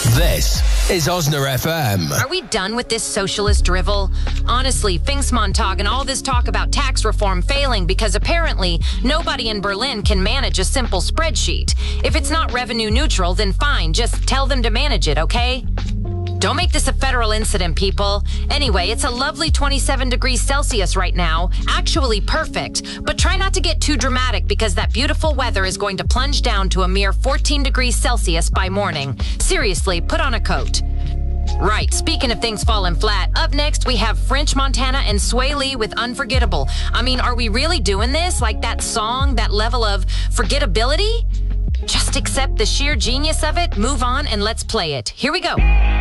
This is Osner FM. Are we done with this socialist drivel? Honestly, Pfingstmontag and all this talk about tax reform failing because apparently nobody in Berlin can manage a simple spreadsheet. If it's not revenue neutral, then fine, just tell them to manage it, okay? Don't make this a federal incident, people. Anyway, it's a lovely 27 degrees Celsius right now. Actually perfect. But try not to get too dramatic because that beautiful weather is going to plunge down to a mere 14 degrees Celsius by morning. Seriously, put on a coat. Right, speaking of things falling flat, up next we have French Montana and Sway Lee with Unforgettable. I mean, are we really doing this? Like that song, that level of forgettability? Just accept the sheer genius of it, move on, and let's play it. Here we go.